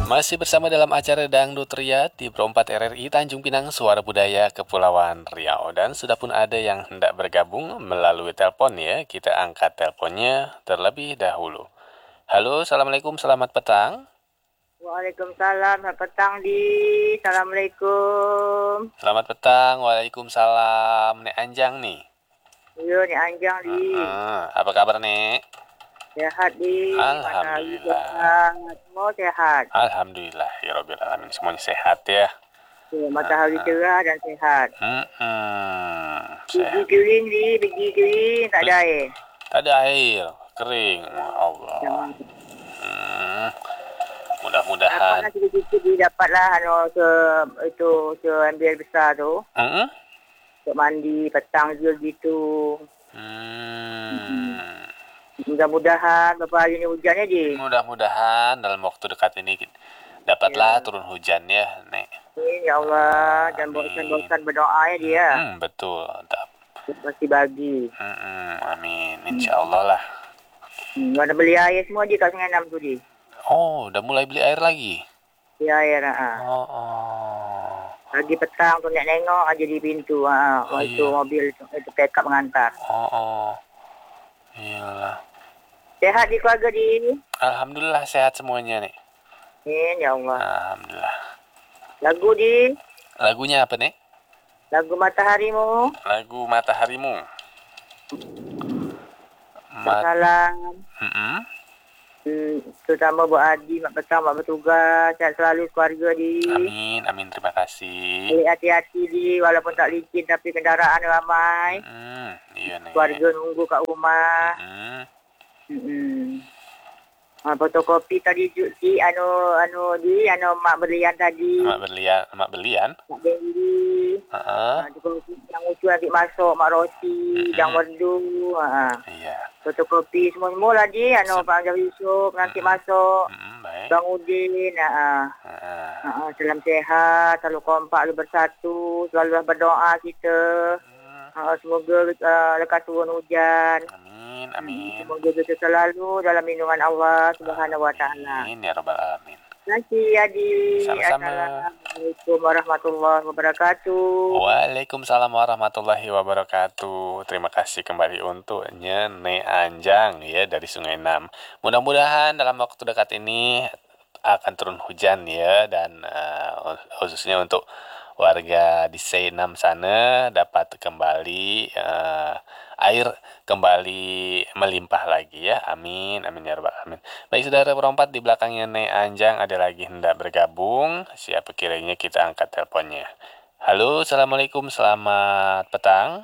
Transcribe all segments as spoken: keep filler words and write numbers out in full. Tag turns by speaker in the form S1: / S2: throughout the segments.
S1: Masih bersama dalam acara Dangdut Ria di Pro empat R R I Tanjung Pinang, Suara Budaya Kepulauan Riau. Dan sudah pun ada yang hendak bergabung melalui telepon ya. Kita angkat teleponnya terlebih dahulu. Halo, Assalamualaikum, selamat petang.
S2: Waalaikumsalam, selamat petang di. Assalamualaikum.
S1: Selamat petang, waalaikumsalam. Nek Anjang nih.
S2: Iya, Nek Anjang di.
S1: Uh, apa kabar Nek?
S2: Sehat di.
S1: Alhamdulillah.
S2: Semua sehat.
S1: Alhamdulillah, ya Rabbil Alamin. Semuanya sehat ya.
S2: Ya, matahari uh, cerah dan sehat.
S1: Hmm,
S2: Biji kering di, biji kering, tak ada air.
S1: Tak ada air, kering. Allah. Hmm, mudah-mudahan.
S2: Apa sikit-sikit didapatlah anu ke itu ke ambil besar tu.
S1: Hmm?
S2: Untuk mandi petang juga gitu.
S1: Hmm. hmm.
S2: Mudah-mudahan beberapa hari ini hujannya di.
S1: Mudah-mudahan dalam waktu dekat ini dapatlah ya. Turun hujan ya, Nek.
S2: Ya Allah, jangan bosan-bosan berdoa ya dia.
S1: Hmm, betul.
S2: Masih bagi.
S1: Hmm, amin. Insya Allah lah.
S2: Hmm, ada beli air semua di kat Sungai Enam tu di.
S1: Oh, udah mulai beli air lagi?
S2: Beli air, ah.
S1: Oh, oh.
S2: Pagi petang tu nak nengok aja di pintu, ah. Oh, itu iya. Mobil itu, itu pick up mengantar.
S1: Oh, oh. Iyalah.
S2: Sehat di keluarga di?
S1: Alhamdulillah sehat semuanya nih.
S2: Amin ya Allah.
S1: Alhamdulillah.
S2: Lagu di?
S1: Lagunya apa nih?
S2: Lagu Mataharimu.
S1: Lagu Mataharimu.
S2: Mat- Salam.
S1: Mm-hmm.
S2: Hmm, terutama buat Adi, mak petang, mak bertugas, sehat selalu keluarga di.
S1: Amin, amin, terima kasih.
S2: Jadi hati-hati di, walaupun tak licin tapi kendaraan ramai.
S1: Mm-hmm. Iya nih.
S2: Keluarga nunggu kat rumah.
S1: Mm-hmm.
S2: Hmm. Ah, fotokopi tadi di anu anu di anu mak berlian tadi.
S1: Mak berlian, mak berlian.
S2: Mak beli.
S1: Heeh.
S2: Ah, yang ucu nanti masuk mak roti, mm-hmm. yang merdu. Ha.
S1: Iya.
S2: Fotokopi semua-semua lah di anu Se- Pak Anjar Yusof nanti mm-hmm. masuk.
S1: Mm-hmm, baik.
S2: Bang Udin, ha.
S1: Heeh.
S2: Ha, salam sehat, selalu kompak, selalu bersatu, selalu berdoa kita. Mm-hmm. Ha, semoga uh, lekas turun hujan.
S1: Amin, amin.
S2: Semoga kita selalu dalam lindungan Allah Subhanahu wa taala.
S1: Amin ya rabbal alamin.
S2: Terima kasih Adi.
S1: Sama-sama.
S2: Assalamualaikum warahmatullahi wabarakatuh.
S1: Waalaikumsalam warahmatullahi wabarakatuh. Terima kasih kembali untuk Nek Anjang ya dari Sungai Enam. Mudah-mudahan dalam waktu dekat ini akan turun hujan ya, dan uh, khususnya untuk warga di C enam sana dapat kembali uh, air kembali melimpah lagi ya. Amin, amin ya rabbal alamin. Baik saudara perempat, di belakangnya Nek Anjang ada lagi hendak bergabung. Siapa kiranya, kita angkat teleponnya. Halo, assalamualaikum, selamat petang.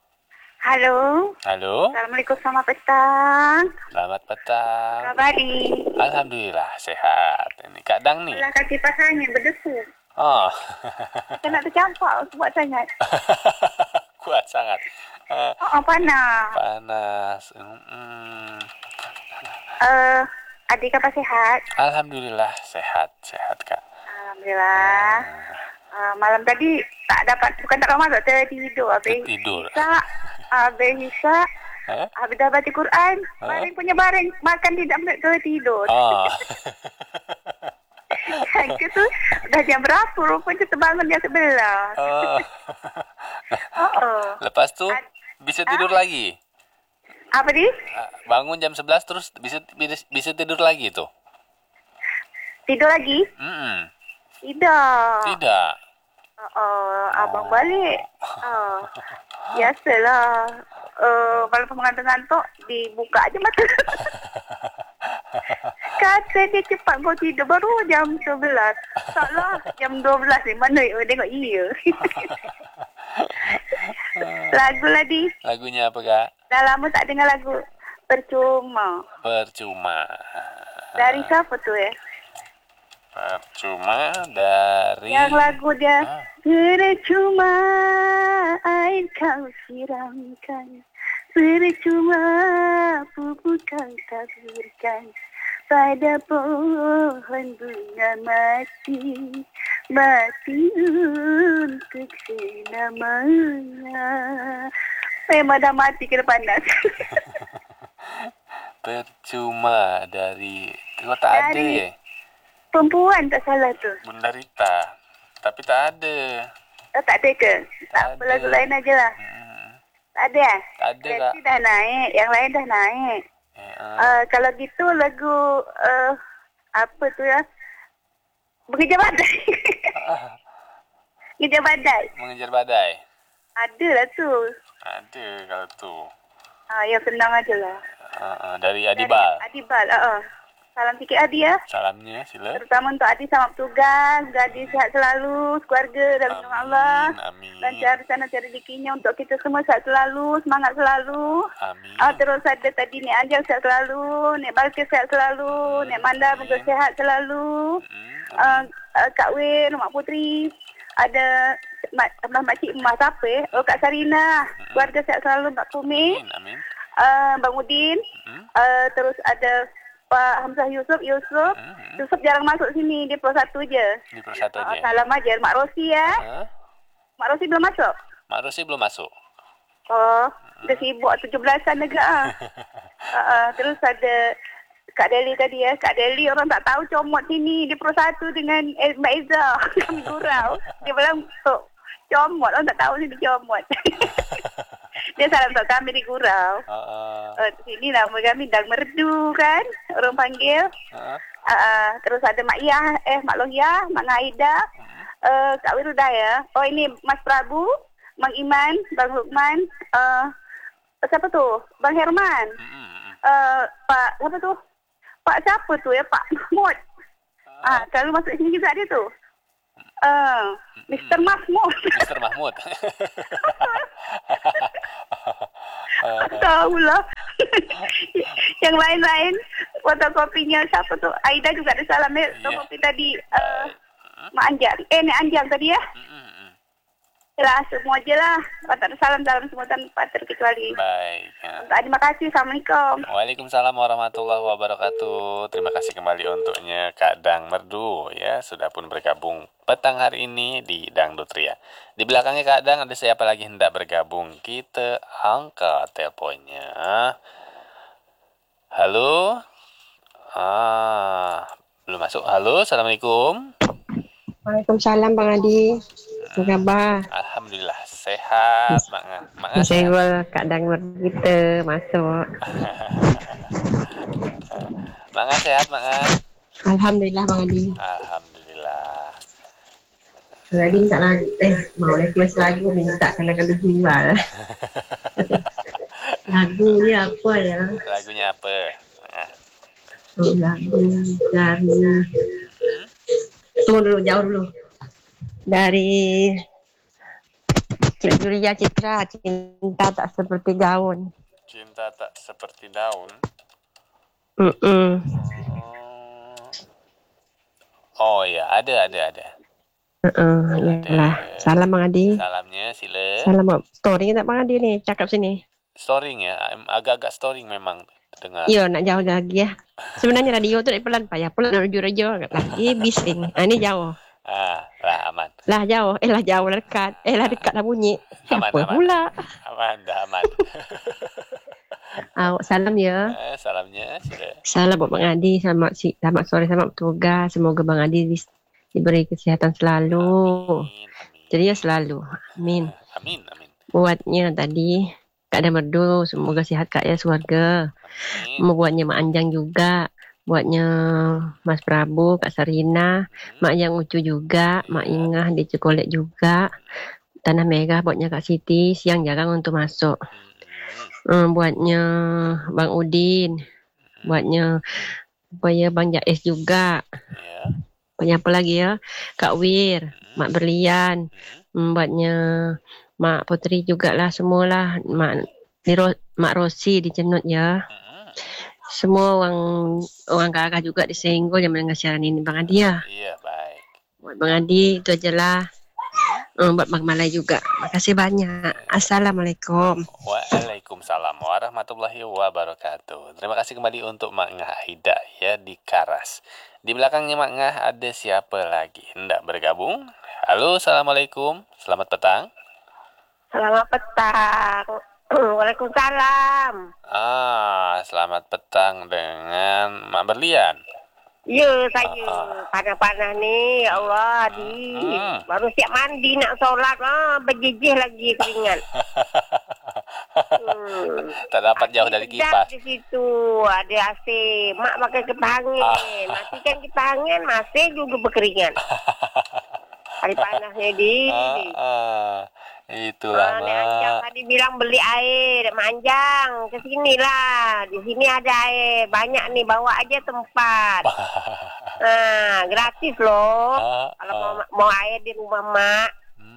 S2: Halo.
S1: Halo.
S2: Assalamualaikum, selamat petang.
S1: Selamat petang.
S2: Kabari.
S1: Alhamdulillah sehat. Ini kadang nih.
S2: Belah kaki pasangnya berdesu.
S1: Oh.
S2: Kita nak tercampak kuat sangat.
S1: Kuat sangat. Uh,
S2: oh, panas.
S1: Panas. Hmm.
S2: Uh, adik apa sehat?
S1: Alhamdulillah sehat, sehat Kak.
S2: Alhamdulillah. Uh. Uh, malam tadi tak dapat, bukan tak masuk, tertidur. Habis
S1: tidur.
S2: Isa, habis Isa, huh? Habis dah baca Quran, huh? Baring punya baring, makan tidak tertidur.
S1: Oh.
S2: Itu tu dah jam berapa, rupanya terbangun jam sebelas.
S1: Oh.
S2: oh, oh.
S1: Lepas tu bisa tidur ah? lagi?
S2: Apa di?
S1: Bangun jam sebelas terus bisa bisa tidur lagi tu?
S2: Tidur lagi?
S1: Mm-mm.
S2: Tidak.
S1: Tidak.
S2: Uh, uh, abang oh. balik. Uh, biasalah. Uh, walaupun mengantuk-ngantuk, dibuka aja mata. Kata dia cepat kau tidur, baru jam sebelas. Taklah, jam dua belas ni. Mana oh, tengok iya. Lagu lagi.
S1: Lagunya apa Kak?
S2: Dah lama tak dengar lagu. Percuma.
S1: Percuma.
S2: Dari siapa tu ya?
S1: Percuma dari...
S2: Yang lagu dia. Ah. Percuma air kau siramkan, percuma pupuk kau taburkan pada pohon bunga mati, mati untuk selamanya. Memang dah mati kena panas.
S1: Percuma dari... Kau tak ada ya?
S2: Perempuan tak salah tu.
S1: Bunda Rita. Tapi tak ada.
S2: Oh, tak ada ke? Tak
S1: Tak
S2: apa,
S1: ada.
S2: lagu lain aja lah.
S1: Hmm.
S2: Tak ada eh?
S1: Tak ada, Kak.
S2: Berarti dah naik. Yang lain dah naik.
S1: Eh, ah.
S2: Uh, kalau gitu lagu uh, apa tu ya? Mengejar badai. Mengejar badai.
S1: Mengejar badai.
S2: Ada lah tu.
S1: Ada kalau tu.
S2: Ah, yang senang aja lah.
S1: Uh, uh, dari Adibal.
S2: Dari Adibal. Uh, uh. Salam sikit Adi ya.
S1: Salamnya sila.
S2: Terutama untuk Adi sama petugas. Adi sihat selalu. Keluarga dalam lindungan Allah.
S1: Amin.
S2: Lancar sana cari rezekinya untuk kita semua sihat selalu. Semangat selalu.
S1: Amin.
S2: Ah, terus ada tadi Nek Anjang sihat selalu. Nek Balkis sihat selalu. Nek Manda juga sihat selalu.
S1: Hmm,
S2: Uh, uh, Kak Win, Mak Putri. Ada Mak, Mak Cik Emas apa eh? Oh, Kak Sarina. Keluarga sihat selalu. Mak Kumi.
S1: Amin. Amin.
S2: Uh, Bang Udin.
S1: Hmm.
S2: Uh, terus ada Pak Hamzah Yusuf. Yusuf.
S1: Hmm.
S2: Yusuf jarang masuk sini. Dia Pro satu je.
S1: Di per satu
S2: Uh,
S1: aja.
S2: salam aja. Mak Rosi ya.
S1: Hah?
S2: Mak Rosi belum masuk?
S1: Mak Rosi belum masuk.
S2: Oh, dia sibuk tujuh belasan juga. Ah. uh, uh, terus ada Kak Deli tadi ya. Kak Deli orang tak tahu comot sini. Dia Pro satu dengan eh, Mbak Eza. Kami gurau. Dia bilang, oh, comot. Orang tak tahu ni dia comot. Dia salam untuk kami di gurau.
S1: Uh, uh,
S2: Uh, sini nama kami Dang Merdu kan. Orang panggil.
S1: uh,
S2: Uh, uh, terus ada Mak Iyah. Eh, Mak Lohia. Mak Ngaida. Uh, Kak Wirudaya. Oh, ini Mas Prabu. Bang Iman. Bang Lukman. Uh, siapa tu? Bang Herman.
S1: hmm.
S2: Uh, Pak, siapa tu? Pak siapa tu ya? Pak Mahmud. Ah, kalau masuk sini juga dia tu. Uh, Mister Mahmud.
S1: Mister Mahmud. uh,
S2: Tahulah. Yang lain-lain fotokopinya siapa tu? Aida juga ada salam ya. Fotokopi tadi uh, Mak Anjang. Eh, Nek Anjang tadi ya.
S1: hmm, hmm, hmm.
S2: Yalah, semua je lah. Patut salam dalam semua tanpa terkecuali.
S1: Baik. Ya.
S2: Terima kasih. Assalamualaikum.
S1: Waalaikumsalam warahmatullahi wabarakatuh. Terima kasih kembali untuknya Kak Dang Merdu ya, sudah pun bergabung petang hari ini di Dangdut Ria. Di belakangnya Kak Dang ada siapa lagi hendak bergabung? Kita angkat teleponnya. Halo? Ah, belum masuk. Halo, Assalamualaikum.
S3: Waalaikumsalam Bang Adi. Apa khabar?
S1: Alhamdulillah sehat, Mak Ngah. Mak Ngah sehat.
S3: Senggol kadang kita masuk.
S1: Mak Ngah sehat, Mak Ngah.
S3: Alhamdulillah Bang Adi.
S1: Alhamdulillah.
S3: Lagi minta lagi. Eh, mau request lagu minta kena kena jual. Lagu ni apa ya?
S1: Lagunya apa? Nah.
S3: Oh, lagu dari tunggu dulu, jauh dulu. Dari Cik Julia Citra, Cinta Tak Seperti Gaun.
S1: Cinta tak seperti daun.
S3: Mm-mm.
S1: Oh ya, ada ada ada.
S3: Uh-uh, yalah. Salam Bang Adi.
S1: Salamnya sila.
S3: Salam Bang. Story tak Bang Adi ni, cakap sini.
S1: Storing ya, agak-agak storing memang dengar.
S3: Yo, nak jauh lagi ya. Sebenarnya radio tu nak pelan payah, pelan menuju radio agak lagi bising. Ah, ni jauh.
S1: Ah, lah aman.
S3: Lah jauh, eh lah jauh lah dekat. Eh lah dekat lah bunyi.
S1: Aman,
S3: Siapa
S1: aman.
S3: pula?
S1: Aman, dah aman.
S3: Ah, salam ya.
S1: Eh, salamnya sila.
S3: Salam buat Bang Adi, selamat si, selamat sore, selamat bertugas. Semoga Bang Adi di, diberi kesihatan selalu.
S1: Amin, amin.
S3: Ceria selalu. Amin.
S1: Amin, amin.
S3: Buatnya tadi Kak Ada Merdu, semoga sihat Kak ya keluarga.
S1: Amin.
S3: Membuatnya Mak Anjang juga. Buatnya Mas Prabu, Kak Sarina, Mak Yang Ucu juga, Mak Ingah di Cekolek juga. Tanah Merah buatnya Kak Siti, siang jarang untuk masuk. Hmm, buatnya Bang Udin, buatnya apa ya Bang Jais juga.
S1: Ya.
S3: Banyak apa lagi ya? Kak Wir, Mak Berlian, hmm, buatnya Mak Putri juga lah semualah. Mak Niro, Mak Rosi di Cenut ya. Semua orang orang kakak juga disenggol yang mendengar siaran ini Bang Adi ya.
S1: Iya, baik.
S3: Buat Bang Adi itu aja lah. Um, buat Bang Malai juga. Makasih banyak. Assalamualaikum.
S1: Waalaikumsalam warahmatullahi wabarakatuh. Terima kasih kembali untuk Mak Ngah Aida ya di Karas. Di belakangnya Mak Ngah ada siapa lagi hendak bergabung? Halo, Assalamualaikum. Selamat petang.
S2: Selamat petang. Waalaikumsalam.
S1: Ah, selamat petang dengan Mak Berlian.
S4: Ya, saya.
S1: Ah,
S4: Panas-panas ni. Ya Allah, di.
S1: Hmm.
S4: Baru siap mandi nak solat. Ah, berjijih lagi keringat. Hmm.
S1: Tak dapat jauh dari
S4: Sedap
S1: kipas.
S4: di situ. Ada A C. Mak pakai kipas angin.
S1: Ah.
S4: Matikan kipas angin, masih juga berkeringat. Hari panasnya di.
S1: Ah,
S4: di.
S1: ah. Itulah,
S4: Ah, Nek Anjang
S1: Mak.
S4: tadi bilang beli air. Mak Anjang, ke sini lah. Di sini ada air. Banyak nih, bawa aja tempat. Nah, gratis loh.
S1: Ah,
S4: Kalau
S1: ah.
S4: mau, mau air di rumah Mak.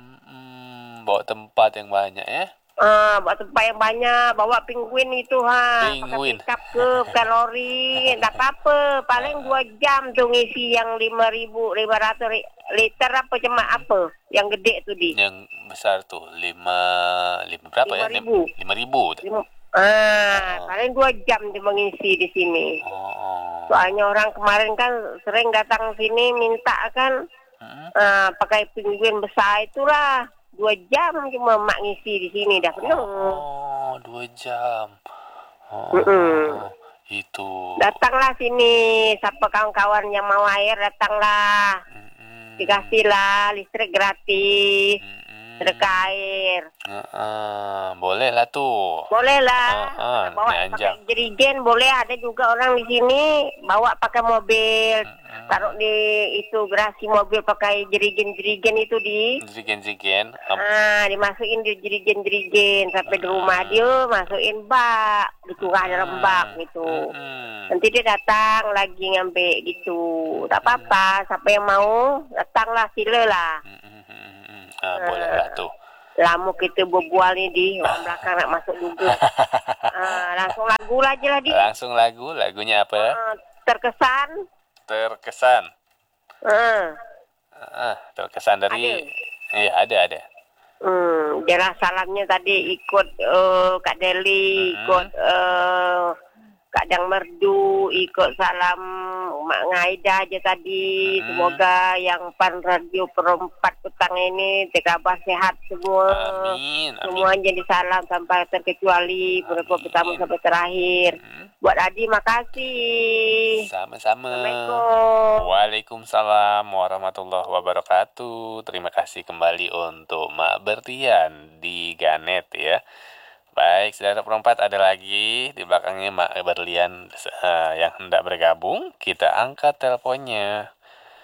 S1: Hmm, bawa tempat yang banyak ya.
S4: Ah, bawa tempat yang banyak. Bawa penguin itu ha.
S1: Penguin.
S4: Pakai pickup ke, bukan lori. Tak apa-apa. Paling dua jam tu ngisi yang lima ribu, lima ratus liter apa cuma apa. Yang gede tu di.
S1: Yang besar tuh lima lima berapa ya?
S4: Lima ribu.
S1: Lima ribu.
S4: Lima- Ah, paling dua jam dia mengisi di sini.
S1: Oh.
S4: Soalnya orang kemarin kan sering datang sini minta kan
S1: Hmm.
S4: ah, pakai penguin besar itulah. Dua jam cuma mak ngisi di sini dah penuh.
S1: Oh, dua jam. Oh,
S4: Mm-mm.
S1: itu.
S4: Datanglah sini, siapa kawan-kawan yang mau air datanglah.
S1: Mm-mm.
S4: Dikasihlah listrik gratis,
S1: Mm-mm.
S4: sedekah air.
S1: Heeh, boleh lah tuh.
S4: Boleh lah.
S1: Ah, ah,
S4: Bawa
S1: Nek
S4: pakai
S1: Anjang.
S4: jerigen boleh, ada juga orang di sini bawa pakai mobil.
S1: Mm-mm.
S4: Taruh di itu gerasi mobil pakai jerigen-jerigen itu di.
S1: Jerigen-jerigen. Am-
S4: Ah, dimasukin di jerigen-jerigen sampai di rumah dia, masukin bak, dikurah dalam bak gitu.
S1: Mm-mm.
S4: Nanti dia datang lagi ngambil gitu. Tak apa-apa, siapa yang mau datanglah silalah.
S1: Mm-mm. Ah, boleh lah tuh.
S4: Lama kita berbual ni di orang belakang nak masuk juga. Ah, langsung lagu lah je lah di.
S1: Langsung lagu, lagunya apa?
S4: Ah, terkesan.
S1: Terkesan.
S4: Ah,
S1: Ah, terkesan dari. Iya, ada ada.
S4: hmm, dia lah salamnya tadi ikut uh, Kak Deli,
S1: Mm-mm.
S4: ikut uh, Kak Dang Merdu, ikut salam Mak Ngaida aja tadi.
S1: Mm-mm.
S4: Semoga yang pan radio perempat petang ini terkabar sehat semua.
S1: Amin, amin.
S4: Semua jadi salam sampai terkecuali beberapa pertama sampai terakhir.
S1: Hmm,
S4: Buat Adi makasih.
S1: Sama-sama.
S4: Assalamualaikum.
S1: Waalaikumsalam warahmatullahi wabarakatuh. Terima kasih kembali untuk Mak Bertian di Ganet ya. Baik, saudara perempat, ada lagi di belakangnya Mak Berlian eh, yang hendak bergabung. Kita angkat teleponnya.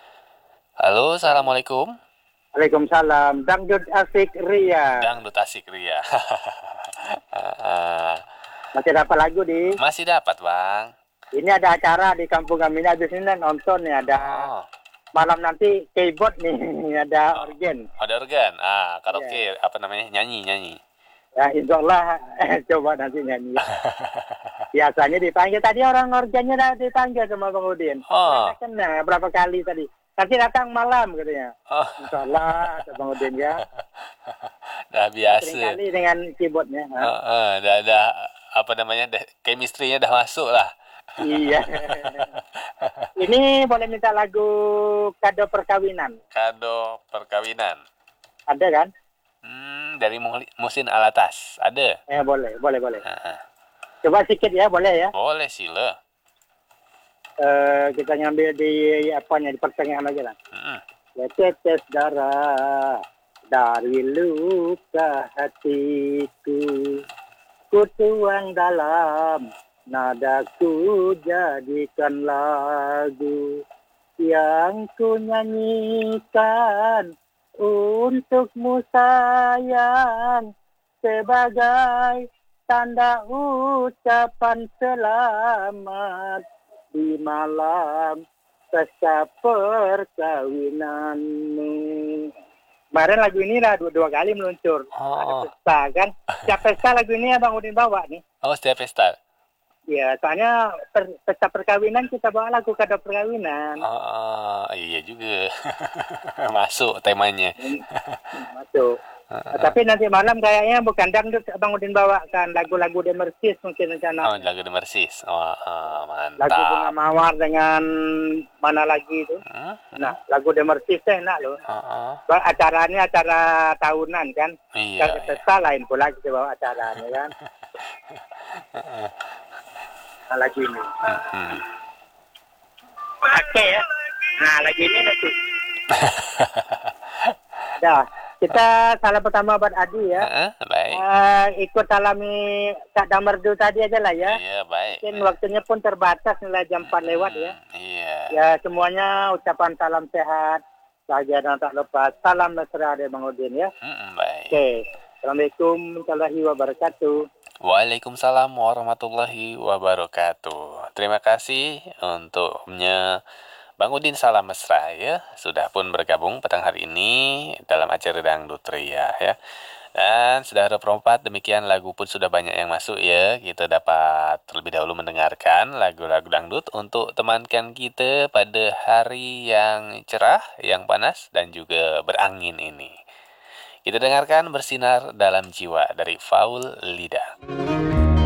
S1: Halo, assalamualaikum.
S5: Waalaikumsalam. Dangdut asik Ria.
S1: Dangdut asik Ria. Ah,
S5: Masih dapat lagu di.
S1: masih dapat bang.
S5: Ini ada acara di kampung kami ini habis ini nonton nih ada
S1: Oh,
S5: malam nanti keyboard nih ada organ.
S1: ada organ. Ah, karaoke apa namanya? Nyanyi nyanyi.
S5: Ya insya Allah coba nanti nyanyi. Biasanya dipanggil tadi orang organnya udah dipanggil sama Bang Udin.
S1: Oh.
S5: Saya kena berapa kali tadi. Nanti datang malam katanya.
S1: Oh,
S5: Insya Allah kata Bang Udin ya.
S1: dah biasa.
S5: Sering kali dengan keyboardnya. ha?
S1: Oh, oh, dah dah apa namanya? Dah, chemistry-nya dah masuk lah.
S5: Iya. Ini boleh minta lagu kado perkawinan.
S1: Kado perkawinan.
S5: Ada kan?
S1: Hmm, dari Mu- Musin Alatas. Ada.
S5: Eh boleh, boleh, boleh.
S1: Ah,
S5: Coba sedikit ya, boleh ya.
S1: boleh sila.
S5: Eh kita ngambil di apanya di pertengahan aja lah.
S1: Mm-mm.
S5: Ya tetes darah dari luka hatiku, ku tuang dalam nadaku jadikan lagu yang ku nyanyikan untukmu sayang sebagai tanda ucapan selamat di malam pesta perkawinanmu. Kemarin lagu ini lah dua, dua kali meluncur.
S1: Oh.
S5: Ada pesta kan. Setiap pesta lagu ini Abang Udin bawa nih.
S1: Oh, setiap pesta.
S5: Ya, soalnya per, pesta perkawinan kita bawa lagu kado perkawinan.
S1: Oh, iya juga. Masuk temanya.
S5: Masuk. Nah, tapi nanti malam kayaknya bukan dangdut Abang Udin bawakan lagu-lagu Demersis mungkin rencana.
S1: Oh, lagu The Mercies. Oh, oh, mantap.
S5: Lagu Bunga Mawar dengan mana lagi itu.
S1: Hmm?
S5: Nah, lagu Demersis teh enak loh.
S1: Oh, oh.
S5: Ba- Acaranya acara tahunan kan.
S1: Iya.
S5: Kalau pesta lain pula kita bawa acaranya kan. Nah, lagu ini.
S1: Hmm.
S5: Oke ya. Nah, lagi ini nanti. Dah, kita salam pertama buat Adi ya.
S1: Heeh, baik.
S5: Uh, ikut salami Kak Damerdu tadi aja lah ya.
S1: Iya, baik.
S5: Mungkin waktunya pun terbatas nilai jam empat lewat ya.
S1: Iya.
S5: Ya semuanya ucapan salam sehat, bahagia dan tak lupa salam mesra dari Bang Udin ya.
S1: Mm-mm, baik.
S5: Oke, Assalamualaikum warahmatullahi wabarakatuh.
S1: Waalaikumsalam warahmatullahi wabarakatuh. Terima kasih untuknya Bang Udin Salam Mesra ya, sudah pun bergabung petang hari ini dalam acara Dangdut Ria ya. Dan sudah ada perempat, demikian lagu pun sudah banyak yang masuk ya. Kita dapat terlebih dahulu mendengarkan lagu-lagu dangdut untuk temankan kita pada hari yang cerah, yang panas dan juga berangin ini. Kita dengarkan Bersinar Dalam Jiwa dari Faul Lida.